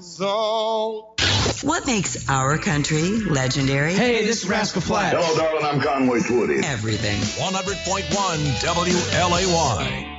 zone. What makes our country legendary? Hey, this is Rascal Flatts. Hello, darling. I'm Conway Twitty. Everything. 100.1 WLAY.